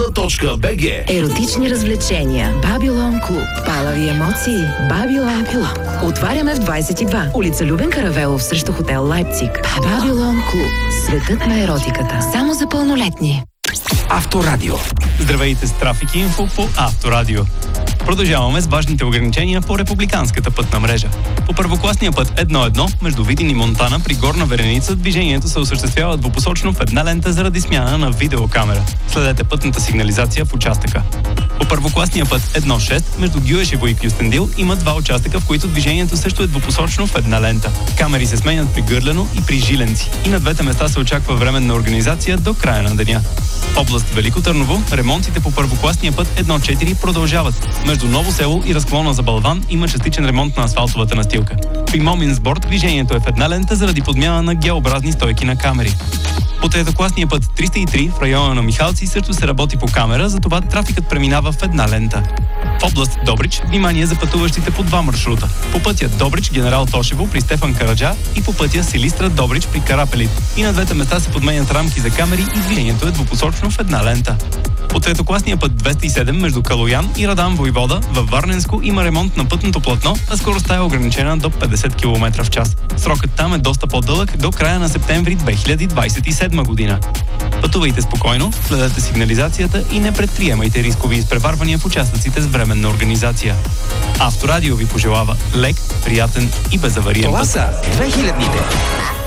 babylon.bg. Еротични развлечения. Babylon Клуб. Палави емоции. Babylon Клуб. Отваряме в 22. Улица Любен Каравелов срещу хотел Лайпциг. Babylon Клуб. Светът на еротиката. Само за пълнолетни. Авторадио. Здравейте с Трафик Инфо по Авторадио. Продължаваме с важните ограничения по републиканската пътна мрежа. По първокласния път 1-1 между Видин и Монтана при Горна Вереница движението се осъществява двупосочно в една лента заради смяна на видеокамера. Следете пътната сигнализация в участъка. По първокласния път 1-6 между Гюешево и Кюстендил има два участъка, в които движението също е двупосочно в една лента. Камери се сменят при Гърлено и при Жиленци. И на двете места се очаква временна организация до края на деня. В област Велико Търново ремонтите по първокласния път 1-4 продължават. Между Ново село и разклона за Балван има частичен ремонт на асфалтовата настилка. При Момин Сбор движението е в една лента заради подмяна на геобразни стойки на камери. По третокласния път 303 в района на Михалци също се работи по камера, затова трафикът преминава в една лента. В област Добрич внимание за пътуващите по два маршрута. По пътя Добрич Генерал Тошево при Стефан Караджа и по пътя Силистра Добрич при Карапелит. И на двете места се подменят рамки за камери и движението е двупосочно в една лента. По третокласния път 207 между Калоян и Радан Войвода във Варненско има ремонт на пътното платно, а скоростта е ограничена до 50 км в час. Срокът там е доста по-дълъг до края на септември 2027 година. Пътувайте спокойно, следете сигнализацията и не предприемайте рискови изпреварвания в участъците с временна организация. Авторадио ви пожелава лек, приятен и безавариен път. Това са 2000-те.